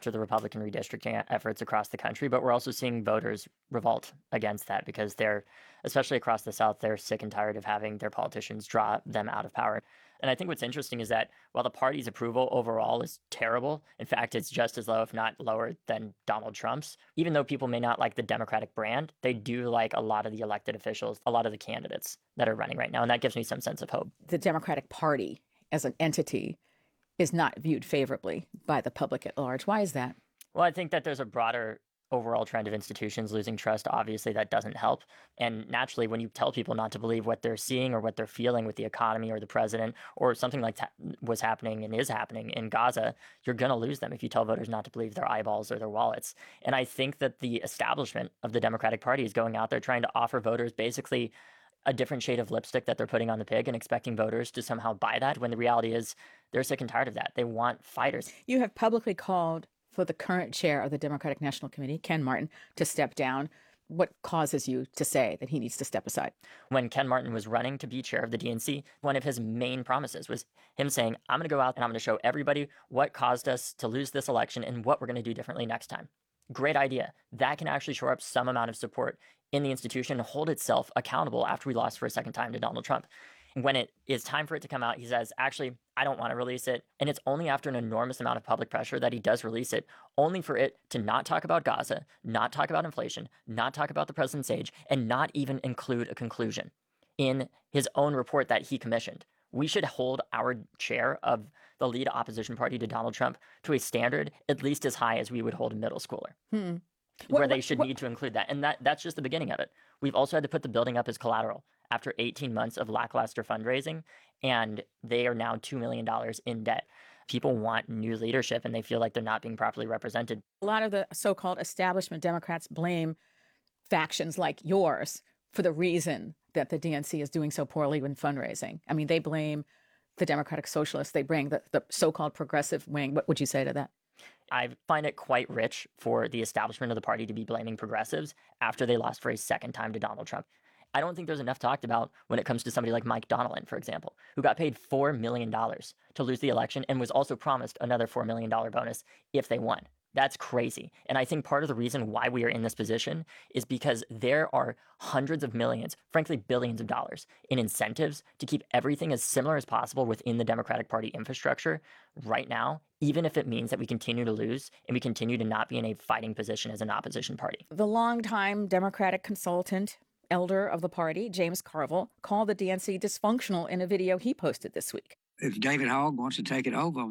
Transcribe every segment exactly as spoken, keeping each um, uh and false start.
after the Republican redistricting efforts across the country, but we're also seeing voters revolt against that because they're, especially across the South, they're sick and tired of having their politicians draw them out of power. And I think what's interesting is that while the party's approval overall is terrible, in fact, it's just as low, if not lower, than Donald Trump's, even though people may not like the Democratic brand, they do like a lot of the elected officials, a lot of the candidates that are running right now. And that gives me some sense of hope. The Democratic Party as an entity is not viewed favorably by the public at large. Why is that? Well, I think that there's a broader overall trend of institutions losing trust. Obviously, that doesn't help. And naturally, when you tell people not to believe what they're seeing or what they're feeling with the economy or the president or something like that was happening and is happening in Gaza, you're going to lose them if you tell voters not to believe their eyeballs or their wallets. And I think that the establishment of the Democratic Party is going out there trying to offer voters basically a different shade of lipstick that they're putting on the pig and expecting voters to somehow buy that, when the reality is they're sick and tired of that. They want fighters. You have publicly called for the current chair of the Democratic National Committee, Ken Martin, to step down. What causes you to say that he needs to step aside? When Ken Martin was running to be chair of the D N C, one of his main promises was him saying, I'm going to go out and I'm going to show everybody what caused us to lose this election and what we're going to do differently next time. Great idea. That can actually shore up some amount of support in the institution and hold itself accountable after we lost for a second time to Donald Trump. When it is time for it to come out, he says, actually, I don't want to release it. And it's only after an enormous amount of public pressure that he does release it, only for it to not talk about Gaza, not talk about inflation, not talk about the president's age, and not even include a conclusion in his own report that he commissioned. We should hold our chair of the lead opposition party to Donald Trump to a standard at least as high as we would hold a middle schooler. Hmm. Where What- they should what- need to include that. And that that's just the beginning of it. We've also had to put the building up as collateral after eighteen months of lackluster fundraising, and they are now two million dollars in debt. People want new leadership, and they feel like they're not being properly represented. A lot of the so-called establishment Democrats blame factions like yours for the reason that the D N C is doing so poorly in fundraising. I mean, they blame the Democratic Socialists. They bring the, the so-called progressive wing. What would you say to that? I find it quite rich for the establishment of the party to be blaming progressives after they lost for a second time to Donald Trump. I don't think there's enough talked about when it comes to somebody like Mike Donilon, for example, who got paid four million dollars to lose the election and was also promised another four million dollars bonus if they won. That's crazy. And I think part of the reason why we are in this position is because there are hundreds of millions, frankly, billions of dollars in incentives to keep everything as similar as possible within the Democratic Party infrastructure right now, even if it means that we continue to lose and we continue to not be in a fighting position as an opposition party. The longtime Democratic consultant, elder of the party, James Carville, called the D N C dysfunctional in a video he posted this week. If David Hogg wants to take it over,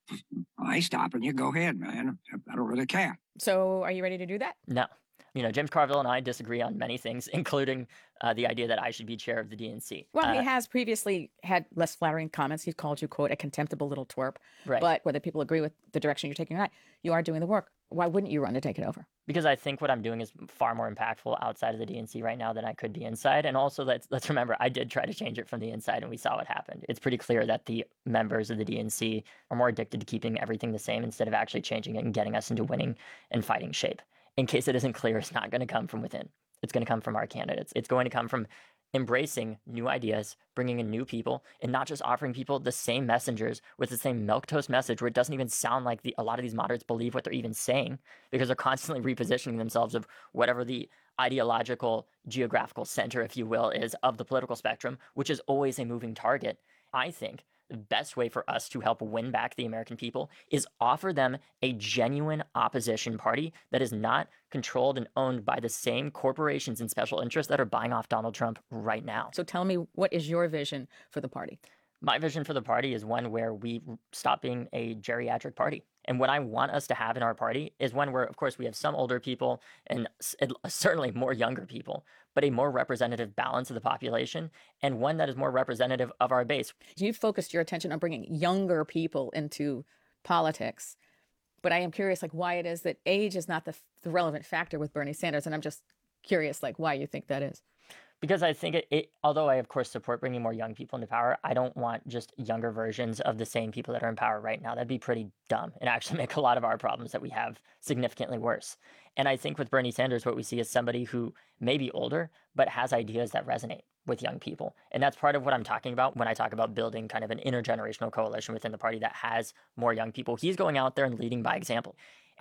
I ain't stopping you. Go ahead, man. I don't really care. So are you ready to do that? No. You know, James Carville and I disagree on many things, including uh, the idea that I should be chair of the D N C. Well, uh, he has previously had less flattering comments. He's called you, quote, a contemptible little twerp. Right. But whether people agree with the direction you're taking or not, you are doing the work. Why wouldn't you run to take it over? Because I think what I'm doing is far more impactful outside of the D N C right now than I could be inside. And also, let's let's remember, I did try to change it from the inside, and we saw what happened. It's pretty clear that the members of the D N C are more addicted to keeping everything the same instead of actually changing it and getting us into winning and fighting shape. In case it isn't clear, it's not going to come from within. It's going to come from our candidates. It's going to come from embracing new ideas, bringing in new people, and not just offering people the same messengers with the same milquetoast message where it doesn't even sound like the, a lot of these moderates believe what they're even saying because they're constantly repositioning themselves of whatever the ideological, geographical center, if you will, is of the political spectrum, which is always a moving target. I think the best way for us to help win back the American people is offer them a genuine opposition party that is not controlled and owned by the same corporations and special interests that are buying off Donald Trump right now. So tell me, what is your vision for the party? My vision for the party is one where we stop being a geriatric party. And what I want us to have in our party is one where, of course, we have some older people and certainly more younger people, but a more representative balance of the population and one that is more representative of our base. You've focused your attention on bringing younger people into politics, but I am curious, like, why it is that age is not the, the relevant factor with Bernie Sanders. And I'm just curious, like, why you think that is. Because I think it, it, although I, of course, support bringing more young people into power, I don't want just younger versions of the same people that are in power right now. That'd be pretty dumb and actually make a lot of our problems that we have significantly worse. And I think with Bernie Sanders, what we see is somebody who may be older, but has ideas that resonate with young people. And that's part of what I'm talking about when I talk about building kind of an intergenerational coalition within the party that has more young people. He's going out there and leading by example.